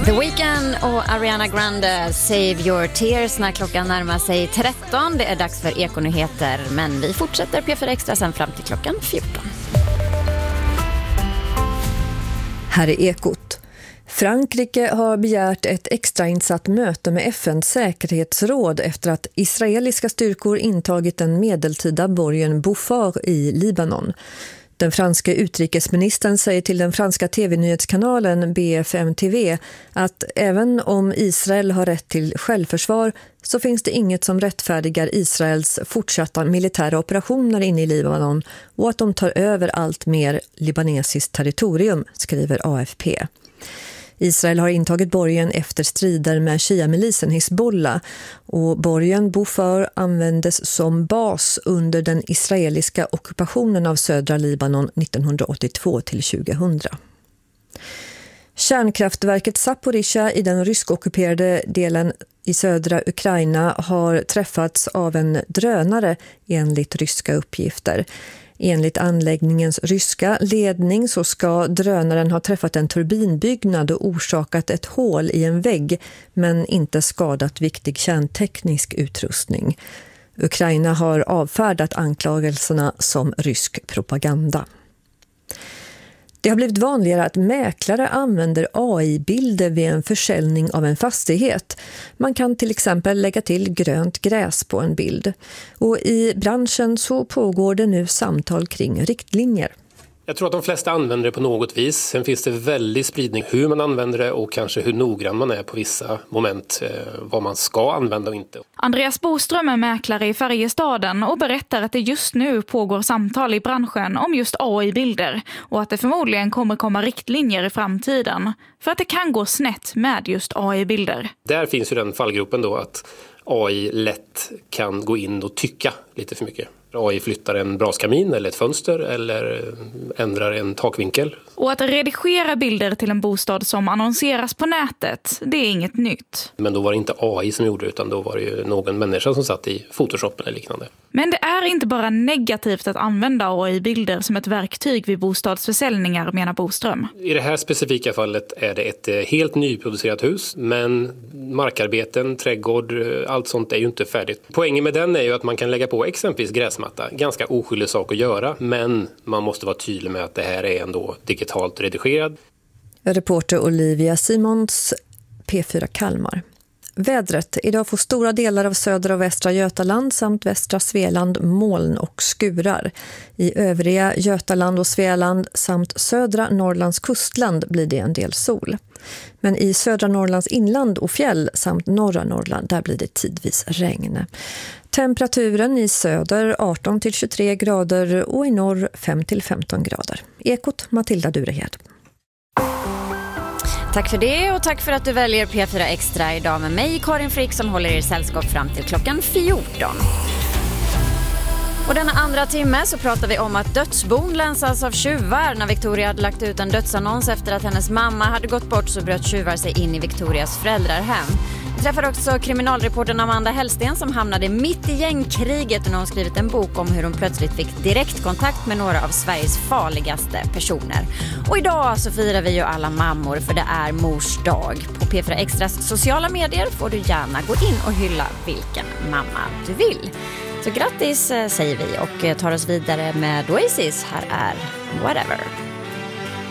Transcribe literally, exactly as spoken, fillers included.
The Weeknd och Ariana Grande, Save Your Tears, när klockan närmar sig tretton. Det är dags för Ekonyheter, men vi fortsätter P fyra Extra sen fram till klockan fjorton. Här är Ekot. Frankrike har begärt ett extrainsatt möte med F N:s säkerhetsråd efter att israeliska styrkor intagit den medeltida borgen Beaufort i Libanon. Den franska utrikesministern säger till den franska tv-nyhetskanalen B F M T V att även om Israel har rätt till självförsvar så finns det inget som rättfärdigar Israels fortsatta militära operationer inne i Libanon och att de tar över allt mer libanesiskt territorium, skriver A F P. Israel har intagit borgen efter strider med Shia-milisen Hezbollah och borgen Beaufort användes som bas under den israeliska ockupationen av södra Libanon nittonhundraåttiotvå till tjugohundra. Kärnkraftverket Zaporizjzja i den ryskockuperade delen i södra Ukraina har träffats av en drönare enligt ryska uppgifter. Enligt anläggningens ryska ledning så ska drönaren ha träffat en turbinbyggnad och orsakat ett hål i en vägg men inte skadat viktig kärnteknisk utrustning. Ukraina har avfärdat anklagelserna som rysk propaganda. Det har blivit vanligare att mäklare använder A I-bilder vid en försäljning av en fastighet. Man kan till exempel lägga till grönt gräs på en bild. Och i branschen så pågår det nu samtal kring riktlinjer. Jag tror att de flesta använder det på något vis. Sen finns det väldigt spridning hur man använder det och kanske hur noggrann man är på vissa moment, eh, vad man ska använda och inte. Andreas Boström är mäklare i Färjestaden och berättar att det just nu pågår samtal i branschen om just A I-bilder och att det förmodligen kommer komma riktlinjer i framtiden för att det kan gå snett med just A I-bilder. Där finns ju den fallgruppen då att A I lätt kan gå in och tycka lite för mycket. A I flyttar en braskamin eller ett fönster eller ändrar en takvinkel. Och att redigera bilder till en bostad som annonseras på nätet, det är inget nytt. Men då var det inte A I som gjorde det utan då var det ju någon människa som satt i Photoshop eller liknande. Men det är inte bara negativt att använda A I-bilder som ett verktyg vid bostadsförsäljningar, menar Boström. I det här specifika fallet är det ett helt nyproducerat hus, men markarbeten, trädgård, allt sånt är ju inte färdigt. Poängen med den är ju att man kan lägga på exempelvis gräsmatta. Ganska oskyldig sak att göra, men man måste vara tydlig med att det här är ändå digitalt redigerad. Reporter Olivia Simons, P fyra Kalmar. Vädret. Idag får stora delar av södra och västra Götaland samt västra Svealand moln och skurar. I övriga Götaland och Svealand samt södra Norrlands kustland blir det en del sol. Men i södra Norrlands inland och fjäll samt norra Norrland där blir det tidvis regn. Temperaturen i söder arton till tjugotre grader och i norr fem till femton grader. Ekot, Matilda Durehed. Tack för det och tack för att du väljer P fyra Extra idag med mig, Karin Frick, som håller er sällskap fram till klockan fjorton. Och denna andra timme så pratar vi om att dödsbon länsas av tjuvar. När Victoria hade lagt ut en dödsannons efter att hennes mamma hade gått bort så bröt tjuvar sig in i Victorias föräldrahem. Vi träffar också kriminalreportern Amanda Hellsten som hamnade mitt i gängkriget när hon skrivit en bok om hur hon plötsligt fick direktkontakt med några av Sveriges farligaste personer. Och idag så firar vi ju alla mammor för det är mors dag. På P fyra Extras sociala medier får du gärna gå in och hylla vilken mamma du vill. Så grattis säger vi och tar oss vidare med Oasis. Här är Whatever.